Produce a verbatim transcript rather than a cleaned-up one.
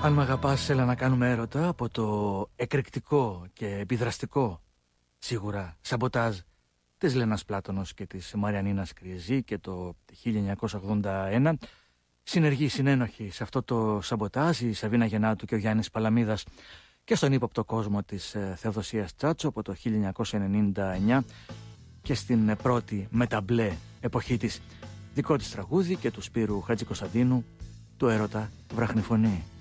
Αν μ' αγαπάς, έλα να κάνουμε έρωτα, από το εκρηκτικό και επιδραστικό, σίγουρα, σαμποτάζ της Λένας Πλάτωνος και της Μαριανίνας Κριεζή και το χίλια εννιακόσια ογδόντα ένα. Συνεργοί συνένοχοι σε αυτό το σαμποτάζ η Σαβίνα Γεννάτου και ο Γιάννης Παλαμίδας, και στον ύποπτο κόσμο της Θεοδοσίας Τσάτσο από το χίλια εννιακόσια ενενήντα εννιά και στην πρώτη μεταμπλέ εποχή της, δικό της τραγούδι και του Σπύρου Χατζικοσταντίνου, του έρωτα Βραχνιφωνή.